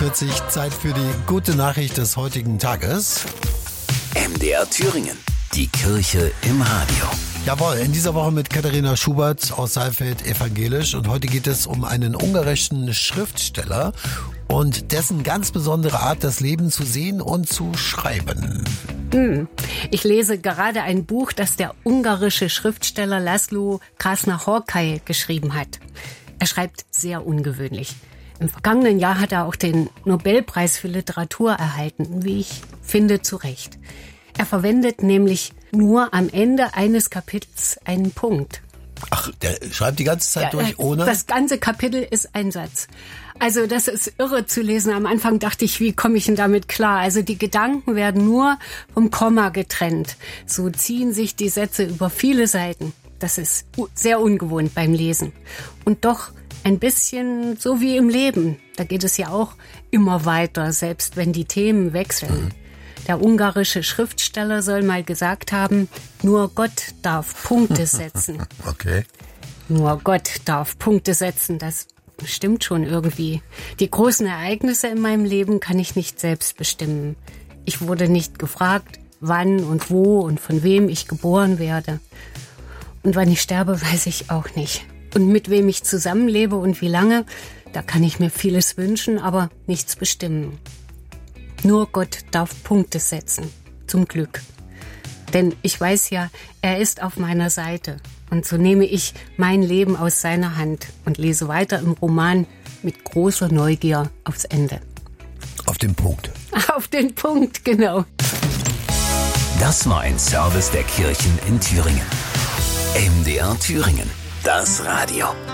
8:40 Zeit für die gute Nachricht des heutigen Tages. MDR Thüringen. Die Kirche im Radio. Jawohl, in dieser Woche mit Katharina Schubert aus Saalfeld evangelisch. Und heute geht es um einen ungarischen Schriftsteller und dessen ganz besondere Art, das Leben zu sehen und zu schreiben. Ich lese gerade ein Buch, das der ungarische Schriftsteller László Krásna-Horkai geschrieben hat. Er schreibt sehr ungewöhnlich. Im vergangenen Jahr hat er auch den Nobelpreis für Literatur erhalten, wie ich finde, zu Recht. Er verwendet nämlich nur am Ende eines Kapitels einen Punkt. Ach, der schreibt die ganze Zeit durch ohne? Das ganze Kapitel ist ein Satz. Also das ist irre zu lesen. Am Anfang dachte ich, wie komme ich denn damit klar? Also die Gedanken werden nur vom Komma getrennt. So ziehen sich die Sätze über viele Seiten. Das ist sehr ungewohnt beim Lesen. Und doch ein bisschen so wie im Leben. Da geht es ja auch immer weiter, selbst wenn die Themen wechseln. Der ungarische Schriftsteller soll mal gesagt haben, nur Gott darf Punkte setzen. Okay. Nur Gott darf Punkte setzen, das stimmt schon irgendwie. Die großen Ereignisse in meinem Leben kann ich nicht selbst bestimmen. Ich wurde nicht gefragt, wann und wo und von wem ich geboren werde. Und wann ich sterbe, weiß ich auch nicht. Und mit wem ich zusammenlebe und wie lange, da kann ich mir vieles wünschen, aber nichts bestimmen. Nur Gott darf Punkte setzen, zum Glück. Denn ich weiß ja, er ist auf meiner Seite. Und so nehme ich mein Leben aus seiner Hand und lese weiter im Roman mit großer Neugier aufs Ende. Auf den Punkt. Auf den Punkt, genau. Das war ein Service der Kirchen in Thüringen. MDR Thüringen. Das Radio.